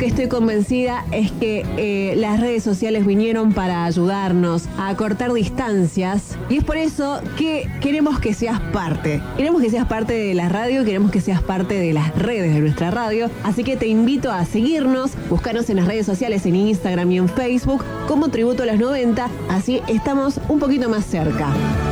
estoy convencida es que las redes sociales vinieron para ayudarnos a acortar distancias y es por eso que queremos que seas parte. Queremos que seas parte de la radio, queremos que seas parte de las redes de nuestra radio, así que te invito a seguirnos, buscarnos en las redes sociales, en Instagram y en Facebook como Tributo a los 90, así estamos un poquito más cerca.